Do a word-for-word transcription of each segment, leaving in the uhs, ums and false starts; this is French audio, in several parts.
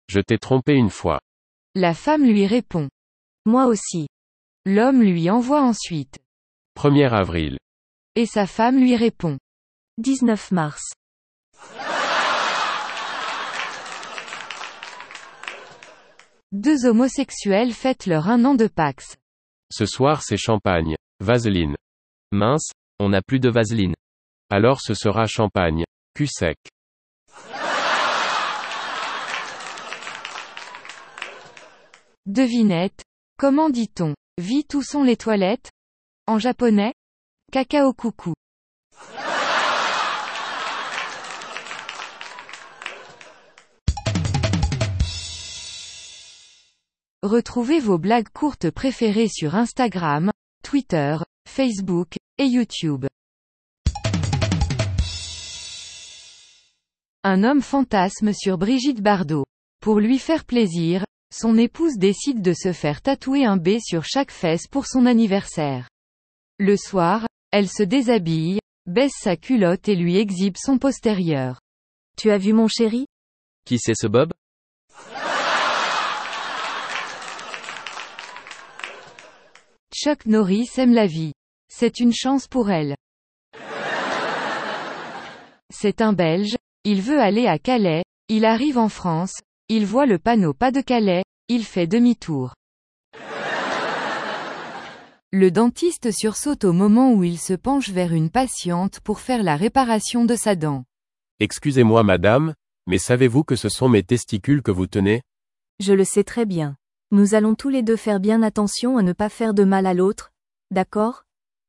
Je t'ai trompé une fois. La femme lui répond. Moi aussi. L'homme lui envoie ensuite. premier avril. Et sa femme lui répond. dix-neuf mars. Deux homosexuels fêtent leur un an de Pax. Ce soir c'est champagne. Vaseline. Mince, on n'a plus de vaseline. Alors ce sera champagne. Cul sec. Devinette. Comment dit-on « Vite où sont les toilettes » en japonais? Kakao coucou. Retrouvez vos blagues courtes préférées sur Instagram, Twitter, Facebook, et YouTube. Un homme fantasme sur Brigitte Bardot. Pour lui faire plaisir, son épouse décide de se faire tatouer un B sur chaque fesse pour son anniversaire. Le soir, elle se déshabille, baisse sa culotte et lui exhibe son postérieur. Tu as vu mon chéri? Qui c'est ce Bob? Chuck Norris aime la vie. C'est une chance pour elle. C'est un Belge, il veut aller à Calais, il arrive en France, il voit le panneau pas de Calais, il fait demi-tour. Le dentiste sursaute au moment où il se penche vers une patiente pour faire la réparation de sa dent. Excusez-moi madame, mais savez-vous que ce sont mes testicules que vous tenez? Je le sais très bien. Nous allons tous les deux faire bien attention à ne pas faire de mal à l'autre, d'accord?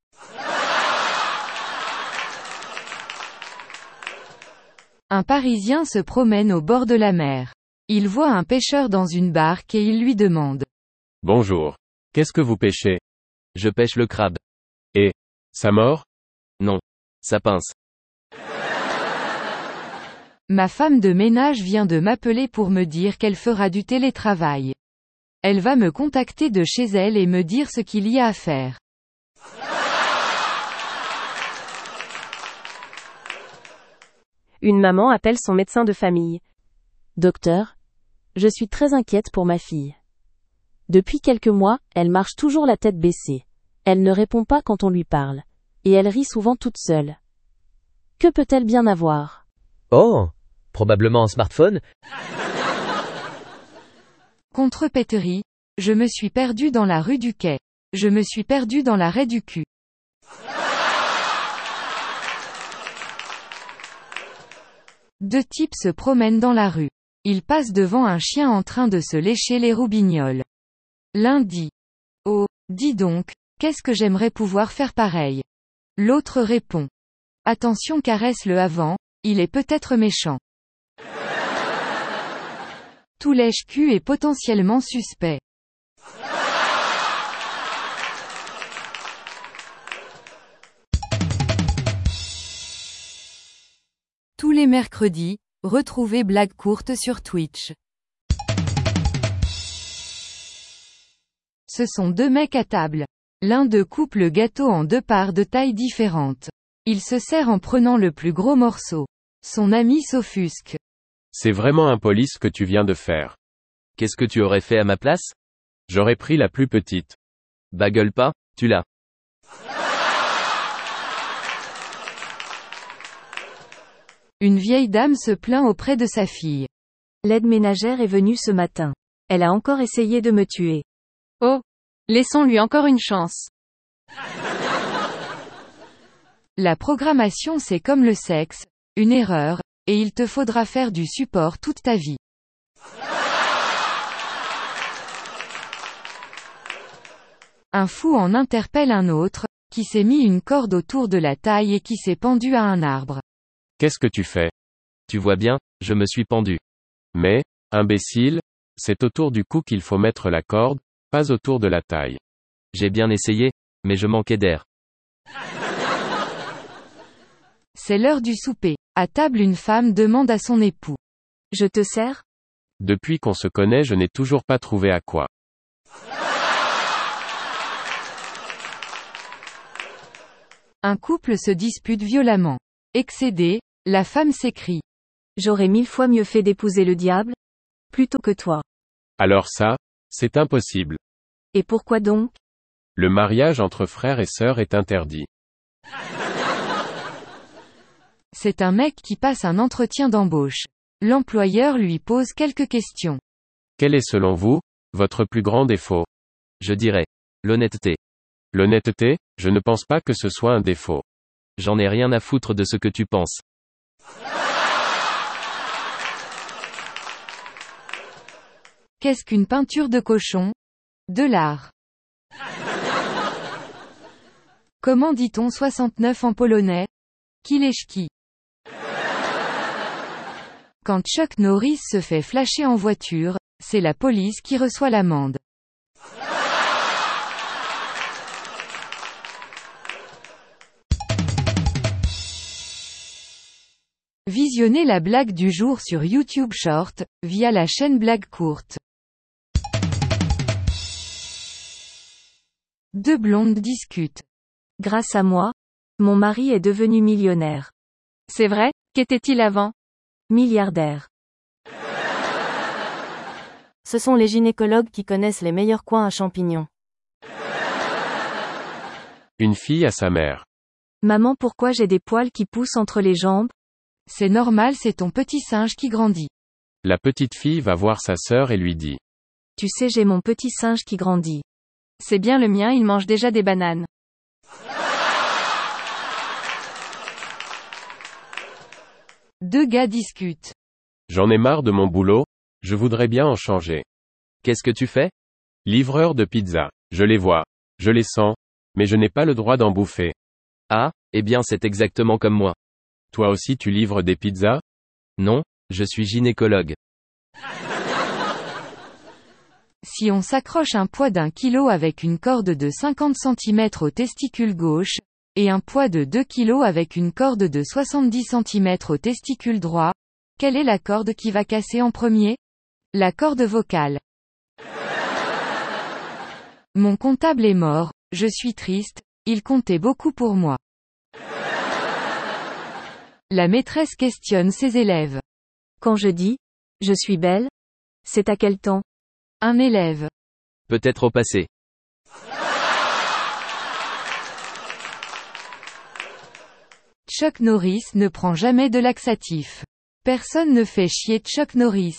Un Parisien se promène au bord de la mer. Il voit un pêcheur dans une barque et il lui demande. Bonjour. Qu'est-ce que vous pêchez? Je pêche le crabe. Et ça mord? Non. Ça pince. Ma femme de ménage vient de m'appeler pour me dire qu'elle fera du télétravail. Elle va me contacter de chez elle et me dire ce qu'il y a à faire. Une maman appelle son médecin de famille. Docteur, je suis très inquiète pour ma fille. Depuis quelques mois, elle marche toujours la tête baissée. Elle ne répond pas quand on lui parle. Et elle rit souvent toute seule. Que peut-elle bien avoir? Oh, probablement un smartphone. Contrepéterie. Je me suis perdu dans la rue du Quai. Je me suis perdu dans l'arrêt du cul. Deux types se promènent dans la rue. Ils passent devant un chien en train de se lécher les roubignoles. L'un dit. Oh, dis donc, qu'est-ce que j'aimerais pouvoir faire pareil. L'autre répond. Attention, caresse-le avant, il est peut-être méchant. Tout lèche-cul est potentiellement suspect. Tous les mercredis, retrouvez Blagues courtes sur Twitch. Ce sont deux mecs à table. L'un d'eux coupe le gâteau en deux parts de tailles différentes. Il se sert en prenant le plus gros morceau. Son ami s'offusque. C'est vraiment impoli ce que tu viens de faire. Qu'est-ce que tu aurais fait à ma place? J'aurais pris la plus petite. Bah gueule pas, tu l'as. Une vieille dame se plaint auprès de sa fille. L'aide ménagère est venue ce matin. Elle a encore essayé de me tuer. Oh, laissons-lui encore une chance. La programmation c'est comme le sexe, une erreur, et il te faudra faire du support toute ta vie. Un fou en interpelle un autre, qui s'est mis une corde autour de la taille et qui s'est pendu à un arbre. Qu'est-ce que tu fais? Tu vois bien, je me suis pendu. Mais, imbécile, c'est autour du cou qu'il faut mettre la corde, pas autour de la taille. J'ai bien essayé, mais je manquais d'air. C'est l'heure du souper. À table, une femme demande à son époux. Je te sers? Depuis qu'on se connaît, je n'ai toujours pas trouvé à quoi. Un couple se dispute violemment. Excédée, la femme s'écrie. J'aurais mille fois mieux fait d'épouser le diable. Plutôt que toi. Alors ça, c'est impossible. Et pourquoi donc? Le mariage entre frères et sœurs est interdit. C'est un mec qui passe un entretien d'embauche. L'employeur lui pose quelques questions. Quel est selon vous, votre plus grand défaut? Je dirais. L'honnêteté. L'honnêteté, je ne pense pas que ce soit un défaut. J'en ai rien à foutre de ce que tu penses. Qu'est-ce qu'une peinture de cochon? De l'art. Comment dit-on soixante-neuf en polonais? Kileszki. Quand Chuck Norris se fait flasher en voiture, c'est la police qui reçoit l'amende. Visionnez la blague du jour sur YouTube Short, via la chaîne Blague Courte. Deux blondes discutent. Grâce à moi, mon mari est devenu millionnaire. C'est vrai? Qu'était-il avant? Milliardaire. Ce sont les gynécologues qui connaissent les meilleurs coins à champignons. Une fille à sa mère. Maman, pourquoi j'ai des poils qui poussent entre les jambes? C'est normal, c'est ton petit singe qui grandit. La petite fille va voir sa sœur et lui dit. Tu sais, j'ai mon petit singe qui grandit. C'est bien le mien, il mange déjà des bananes. Deux gars discutent. J'en ai marre de mon boulot, je voudrais bien en changer. Qu'est-ce que tu fais? Livreur de pizza. Je les vois. Je les sens. Mais je n'ai pas le droit d'en bouffer. Ah, eh bien c'est exactement comme moi. Toi aussi tu livres des pizzas? Non, je suis gynécologue. Si on s'accroche un poids d'un kilo avec une corde de cinquante centimètres au testicule gauche, et un poids de deux kilos avec une corde de soixante-dix centimètres au testicule droit, quelle est la corde qui va casser en premier? La corde vocale. Mon comptable est mort, je suis triste, il comptait beaucoup pour moi. La maîtresse questionne ses élèves. Quand je dis « je suis belle », c'est à quel temps? Un élève. Peut-être au passé. Chuck Norris ne prend jamais de laxatif. Personne ne fait chier Chuck Norris.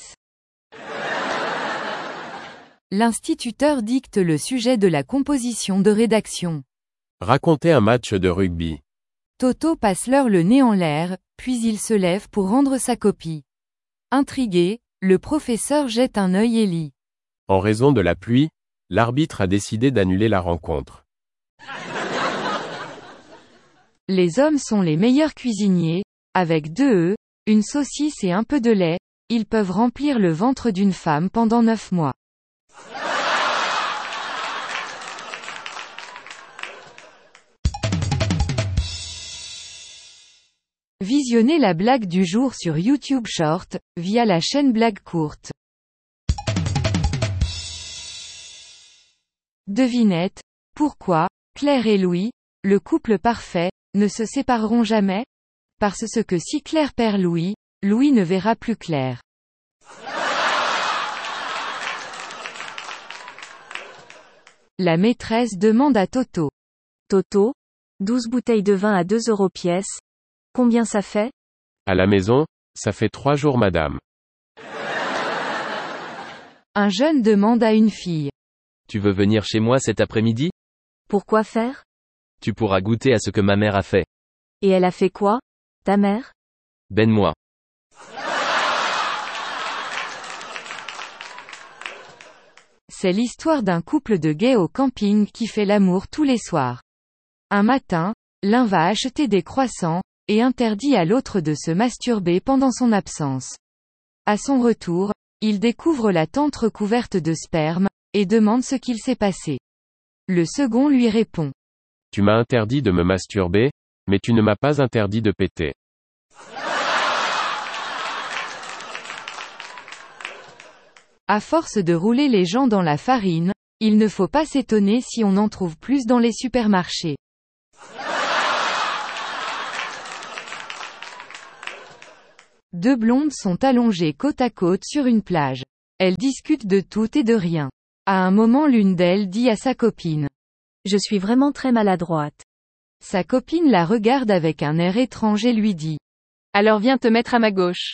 L'instituteur dicte le sujet de la composition de rédaction. Racontez un match de rugby. Toto passe l'heure le nez en l'air, puis il se lève pour rendre sa copie. Intrigué, le professeur jette un œil et lit. En raison de la pluie, l'arbitre a décidé d'annuler la rencontre. Les hommes sont les meilleurs cuisiniers, avec deux œufs, une saucisse et un peu de lait, ils peuvent remplir le ventre d'une femme pendant neuf mois. Visionnez la blague du jour sur YouTube Short, via la chaîne Blague Courte. Devinette, pourquoi, Claire et Louis, le couple parfait, ne se sépareront jamais? Parce que si Claire perd Louis, Louis ne verra plus Claire. La maîtresse demande à Toto. Toto, douze bouteilles de vin à deux euros pièce. Combien ça fait? À la maison, ça fait trois jours madame. Un jeune demande à une fille. Tu veux venir chez moi cet après-midi? Pourquoi faire? Tu pourras goûter à ce que ma mère a fait. Et elle a fait quoi, ta mère? Ben-moi. C'est l'histoire d'un couple de gays au camping qui fait l'amour tous les soirs. Un matin, l'un va acheter des croissants, et interdit à l'autre de se masturber pendant son absence. À son retour, il découvre la tente recouverte de sperme, et demande ce qu'il s'est passé. Le second lui répond. Tu m'as interdit de me masturber, mais tu ne m'as pas interdit de péter. À force de rouler les gens dans la farine, il ne faut pas s'étonner si on en trouve plus dans les supermarchés. Deux blondes sont allongées côte à côte sur une plage. Elles discutent de tout et de rien. À un moment, l'une d'elles dit à sa copine. Je suis vraiment très maladroite. Sa copine la regarde avec un air étrange et lui dit. Alors viens te mettre à ma gauche.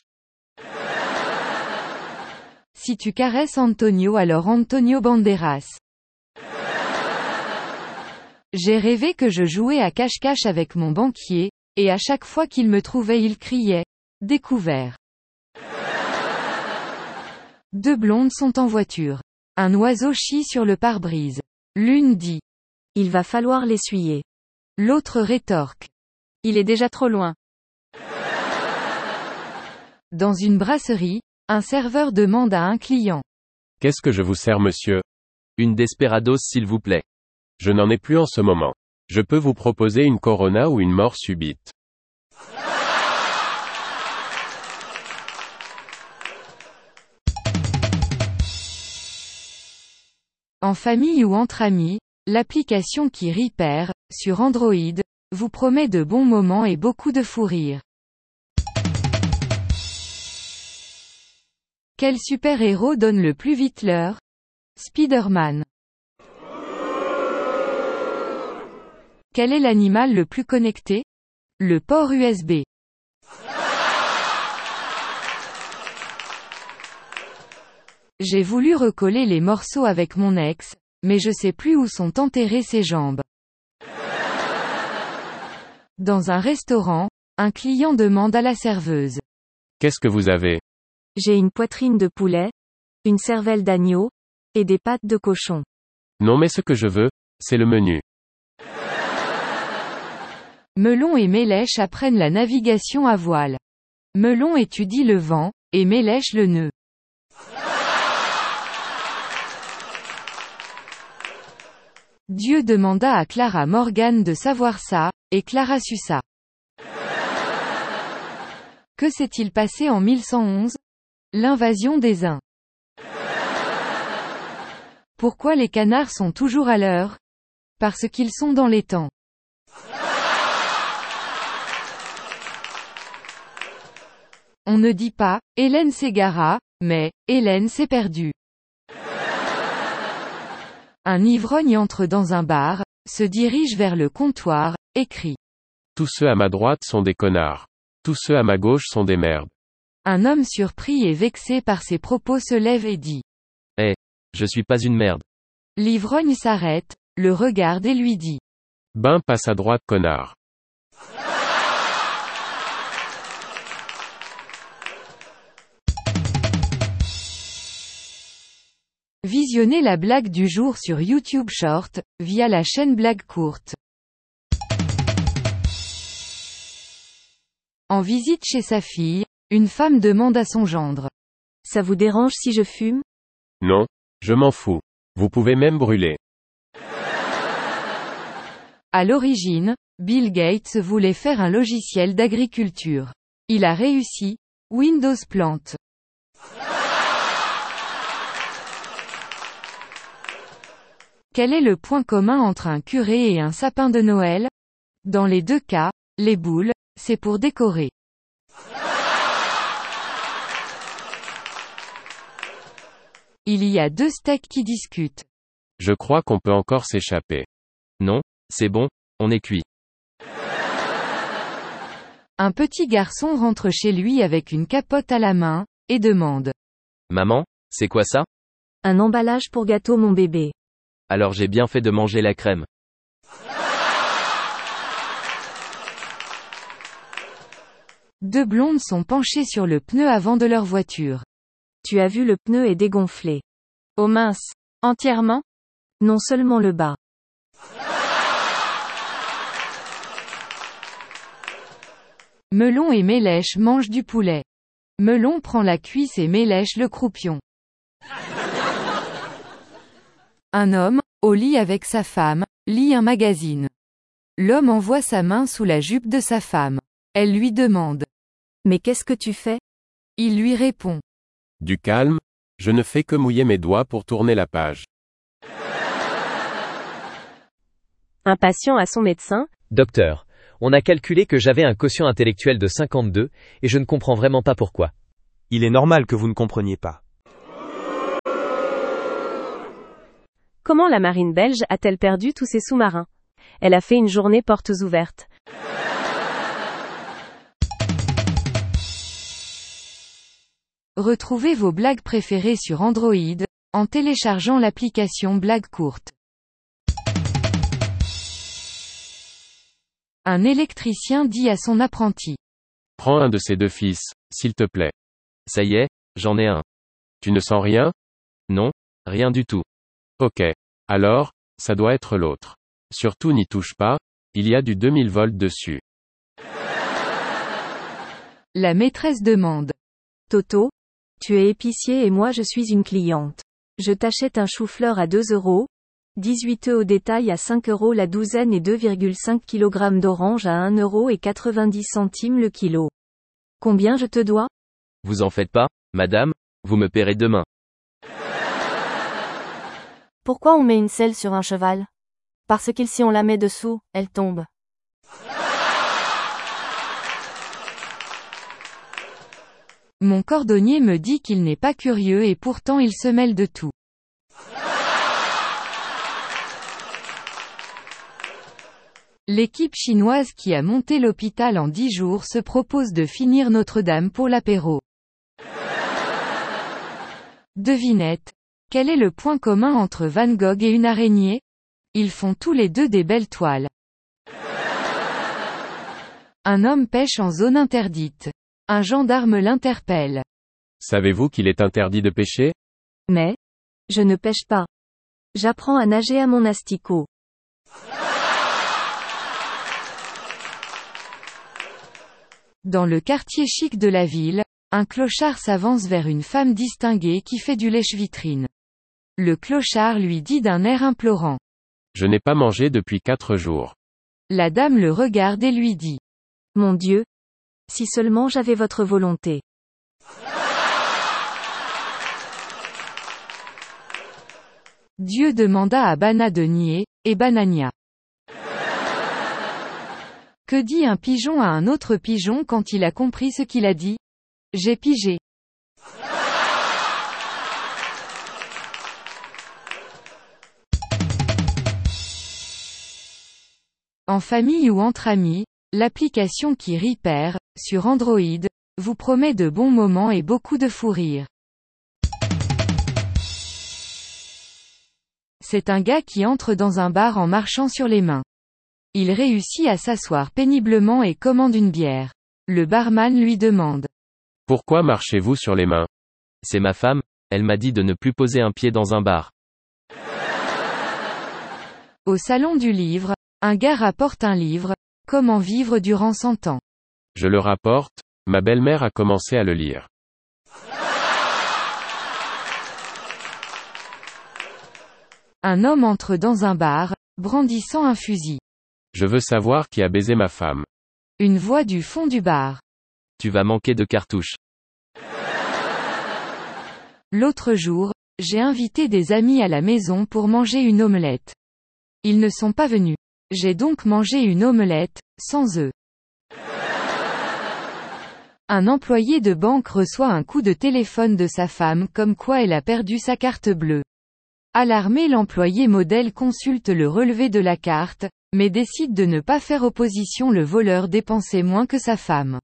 Si tu caresses Antonio, alors Antonio Banderas. J'ai rêvé que je jouais à cache-cache avec mon banquier, et à chaque fois qu'il me trouvait il criait « Découvert ». Deux blondes sont en voiture. Un oiseau chie sur le pare-brise. L'une dit « Il va falloir l'essuyer ». L'autre rétorque « Il est déjà trop loin ». Dans une brasserie, un serveur demande à un client. Qu'est-ce que je vous sers, monsieur? Une Desperados s'il vous plaît. Je n'en ai plus en ce moment. Je peux vous proposer une Corona ou une mort subite. En famille ou entre amis, l'application qui rit perd, sur Android, vous promet de bons moments et beaucoup de fou rire. Quel super-héros donne le plus vite l'heure? Spider-Man. Quel est l'animal le plus connecté? Le port U S B. J'ai voulu recoller les morceaux avec mon ex, mais je sais plus où sont enterrées ses jambes. Dans un restaurant, un client demande à la serveuse. Qu'est-ce que vous avez? J'ai une poitrine de poulet, une cervelle d'agneau, et des pattes de cochon. Non, mais ce que je veux, c'est le menu. Melon et Mélèche apprennent la navigation à voile. Melon étudie le vent, et Mélèche le nœud. Dieu demanda à Clara Morgan de savoir ça, et Clara sut ça. Que s'est-il passé en mille cent onze? L'invasion des Huns. Pourquoi les canards sont toujours à l'heure? Parce qu'ils sont dans les temps. On ne dit pas « Hélène s'égara », mais « Hélène s'est perdue ». Un ivrogne entre dans un bar, se dirige vers le comptoir, et crie. Tous ceux à ma droite sont des connards. Tous ceux à ma gauche sont des merdes. Un homme surpris et vexé par ses propos se lève et dit. Eh, je suis pas une merde. L'ivrogne s'arrête, le regarde et lui dit. Ben passe à droite, connard. Visionnez la blague du jour sur YouTube Short, via la chaîne Blague Courte. En visite chez sa fille, une femme demande à son gendre. Ça vous dérange si je fume? Non, je m'en fous. Vous pouvez même brûler. À l'origine, Bill Gates voulait faire un logiciel d'agriculture. Il a réussi, Windows plante. Quel est le point commun entre un curé et un sapin de Noël? Dans les deux cas, les boules, c'est pour décorer. Il y a deux steaks qui discutent. Je crois qu'on peut encore s'échapper. Non, c'est bon, on est cuit. Un petit garçon rentre chez lui avec une capote à la main, et demande. Maman, c'est quoi ça? Un emballage pour gâteau mon bébé. Alors j'ai bien fait de manger la crème. Deux blondes sont penchées sur le pneu avant de leur voiture. Tu as vu, le pneu est dégonflé. Oh mince. Entièrement? Non, seulement le bas. Melon et Mélèche mangent du poulet. Melon prend la cuisse et Mélèche le croupion. Un homme, au lit avec sa femme, lit un magazine. L'homme envoie sa main sous la jupe de sa femme. Elle lui demande. Mais qu'est-ce que tu fais? Il lui répond. Du calme, je ne fais que mouiller mes doigts pour tourner la page. Un patient à son médecin. Docteur, on a calculé que j'avais un quotient intellectuel de cinquante-deux, et je ne comprends vraiment pas pourquoi. Il est normal que vous ne compreniez pas. Comment la marine belge a-t-elle perdu tous ses sous-marins? Elle a fait une journée portes ouvertes. Retrouvez vos blagues préférées sur Android, en téléchargeant l'application Blagues courtes. Un électricien dit à son apprenti. Prends un de ces deux fils, s'il te plaît. Ça y est, j'en ai un. Tu ne sens rien? Non, rien du tout. Ok. Alors, ça doit être l'autre. Surtout n'y touche pas, il y a du deux mille volts dessus. La maîtresse demande. Toto, tu es épicier et moi je suis une cliente. Je t'achète un chou-fleur à deux euros, dix-huit œufs au détail à cinq euros la douzaine et deux virgule cinq kilogrammes d'orange à un euro et quatre-vingt-dix centimes le kilo. Combien je te dois? Vous en faites pas, madame, vous me paierez demain. Pourquoi on met une selle sur un cheval? Parce que si on la met dessous, elle tombe. Mon cordonnier me dit qu'il n'est pas curieux et pourtant il se mêle de tout. L'équipe chinoise qui a monté l'hôpital en dix jours se propose de finir Notre-Dame pour l'apéro. Devinette. Quel est le point commun entre Van Gogh et une araignée? Ils font tous les deux des belles toiles. Un homme pêche en zone interdite. Un gendarme l'interpelle. Savez-vous qu'il est interdit de pêcher? Mais, je ne pêche pas. J'apprends à nager à mon asticot. Dans le quartier chic de la ville, un clochard s'avance vers une femme distinguée qui fait du lèche-vitrine. Le clochard lui dit d'un air implorant. Je n'ai pas mangé depuis quatre jours. La dame le regarde et lui dit. Mon Dieu! Si seulement j'avais votre volonté. Dieu demanda à Bana de nier, et Banania. Que dit un pigeon à un autre pigeon quand il a compris ce qu'il a dit? J'ai pigé. En famille ou entre amis, l'application qui rit perd, sur Android, vous promet de bons moments et beaucoup de fou rire. C'est un gars qui entre dans un bar en marchant sur les mains. Il réussit à s'asseoir péniblement et commande une bière. Le barman lui demande. Pourquoi marchez-vous sur les mains? C'est ma femme, elle m'a dit de ne plus poser un pied dans un bar. Au salon du livre, un gars rapporte un livre, Comment vivre durant cent ans. Je le rapporte, ma belle-mère a commencé à le lire. Un homme entre dans un bar, brandissant un fusil. Je veux savoir qui a baisé ma femme. Une voix du fond du bar. Tu vas manquer de cartouches. L'autre jour, j'ai invité des amis à la maison pour manger une omelette. Ils ne sont pas venus. J'ai donc mangé une omelette, sans œufs. Un employé de banque reçoit un coup de téléphone de sa femme comme quoi elle a perdu sa carte bleue. Alarmé, l'employé modèle consulte le relevé de la carte, mais décide de ne pas faire opposition. Le voleur dépensait moins que sa femme.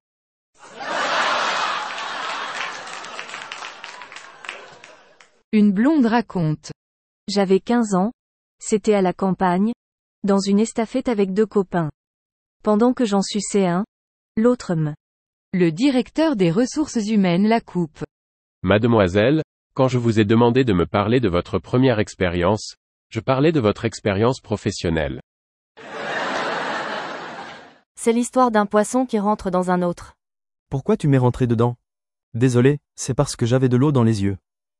Une blonde raconte. J'avais quinze ans. C'était à la campagne. Dans une estafette avec deux copains. Pendant que j'en suçais un, l'autre me. Le directeur des ressources humaines la coupe. Mademoiselle, quand je vous ai demandé de me parler de votre première expérience, je parlais de votre expérience professionnelle. C'est l'histoire d'un poisson qui rentre dans un autre. Pourquoi tu m'es rentré dedans? Désolé, c'est parce que j'avais de l'eau dans les yeux.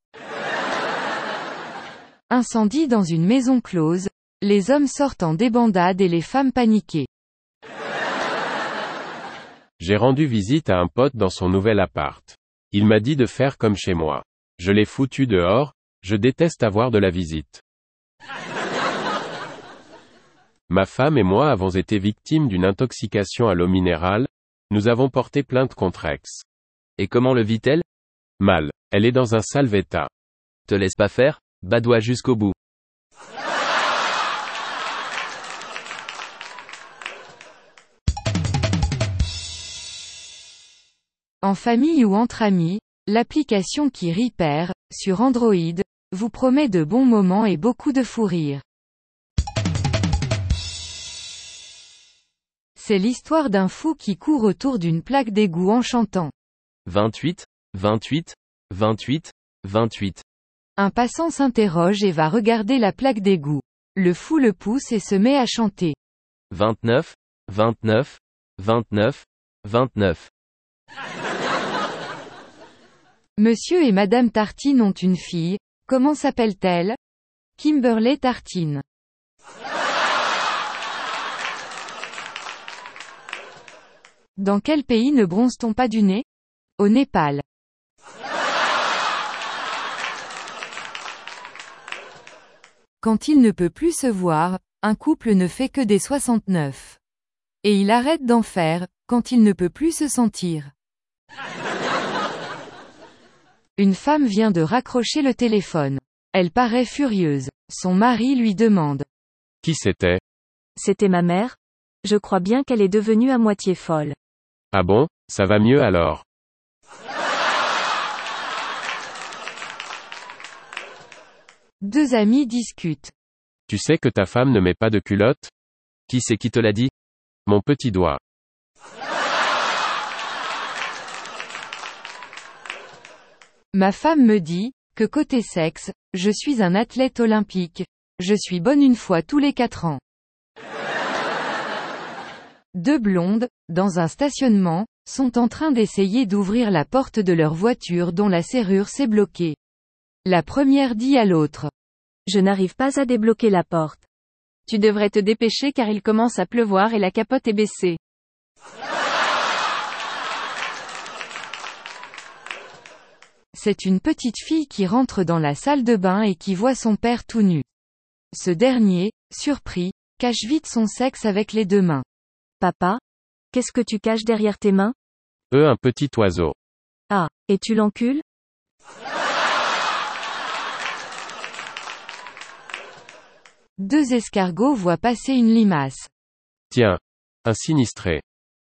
Incendie dans une maison close, les hommes sortent en débandade et les femmes paniquées. J'ai rendu visite à un pote dans son nouvel appart. Il m'a dit de faire comme chez moi. Je l'ai foutu dehors, je déteste avoir de la visite. Ma femme et moi avons été victimes d'une intoxication à l'eau minérale, nous avons porté plainte contre ex. Et comment le vit-elle? Mal. Elle est dans un sale état. Te laisse pas faire, badoie jusqu'au bout. En famille ou entre amis, l'application qui rit perd, sur Android, vous promet de bons moments et beaucoup de fou rire. C'est l'histoire d'un fou qui court autour d'une plaque d'égout en chantant. vingt-huit, vingt-huit, vingt-huit, vingt-huit. Un passant s'interroge et va regarder la plaque d'égout. Le fou le pousse et se met à chanter. vingt-neuf, vingt-neuf, vingt-neuf, vingt-neuf. Monsieur et Madame Tartine ont une fille, comment s'appelle-t-elle? Kimberley Tartine. Dans quel pays ne bronze-t-on pas du nez? Au Népal. Quand il ne peut plus se voir, un couple ne fait que des soixante-neuf. Et il arrête d'en faire, quand il ne peut plus se sentir. Une femme vient de raccrocher le téléphone. Elle paraît furieuse. Son mari lui demande. Qui c'était? C'était ma mère. Je crois bien qu'elle est devenue à moitié folle. Ah bon, ça va mieux alors. Deux amis discutent. Tu sais que ta femme ne met pas de culotte? Qui c'est qui te l'a dit? Mon petit doigt. Ma femme me dit, que côté sexe, je suis un athlète olympique. Je suis bonne une fois tous les quatre ans. Deux blondes, dans un stationnement, sont en train d'essayer d'ouvrir la porte de leur voiture dont la serrure s'est bloquée. La première dit à l'autre. Je n'arrive pas à débloquer la porte. Tu devrais te dépêcher car il commence à pleuvoir et la capote est baissée. C'est une petite fille qui rentre dans la salle de bain et qui voit son père tout nu. Ce dernier, surpris, cache vite son sexe avec les deux mains. Papa? Qu'est-ce que tu caches derrière tes mains? Eux un petit oiseau. Ah, et tu l'encules? Deux escargots voient passer une limace. Tiens. Un sinistré.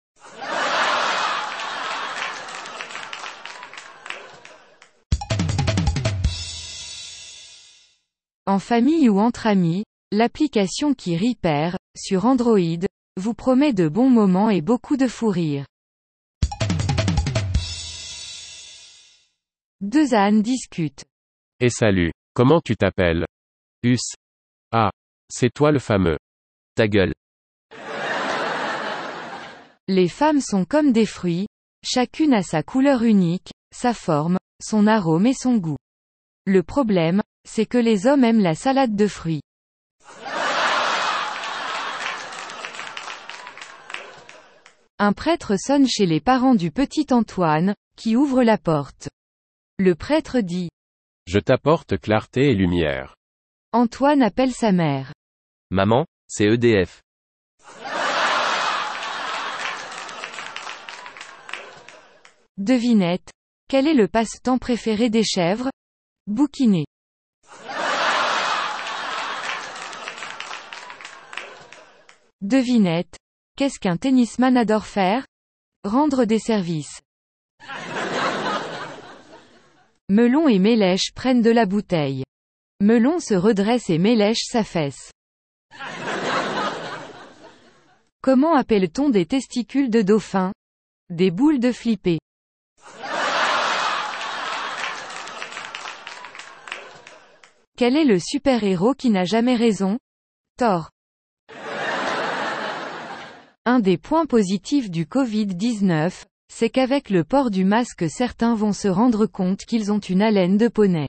En famille ou entre amis, l'application qui rit perd, sur Android, vous promet de bons moments et beaucoup de fou rire. Deux ânes discutent. Et salut. Comment tu t'appelles? Us. Ah. C'est toi le fameux. Ta gueule. Les femmes sont comme des fruits, chacune a sa couleur unique, sa forme, son arôme et son goût. Le problème, c'est que les hommes aiment la salade de fruits. Un prêtre sonne chez les parents du petit Antoine, qui ouvre la porte. Le prêtre dit. Je t'apporte clarté et lumière. Antoine appelle sa mère. Maman, c'est E D F. Devinette. Quel est le passe-temps préféré des chèvres? Bouquiner. Devinette. Qu'est-ce qu'un tennisman adore faire? Rendre des services. Melon et Mélèche prennent de la bouteille. Melon se redresse et Mélèche s'affaisse. Comment appelle-t-on des testicules de dauphin? Des boules de flipper. Quel est le super-héros qui n'a jamais raison? Thor. Un des points positifs du covid dix-neuf, c'est qu'avec le port du masque certains vont se rendre compte qu'ils ont une haleine de poney.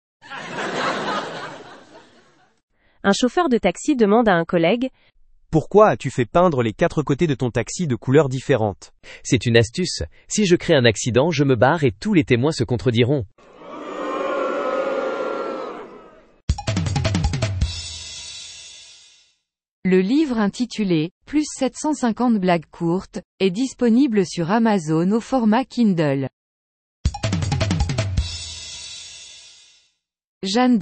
Un chauffeur de taxi demande à un collègue. Pourquoi as-tu fait peindre les quatre côtés de ton taxi de couleurs différentes? C'est une astuce. Si je crée un accident, je me barre et tous les témoins se contrediront. Le livre intitulé « Plus sept cent cinquante blagues courtes » est disponible sur Amazon au format Kindle. Jeanne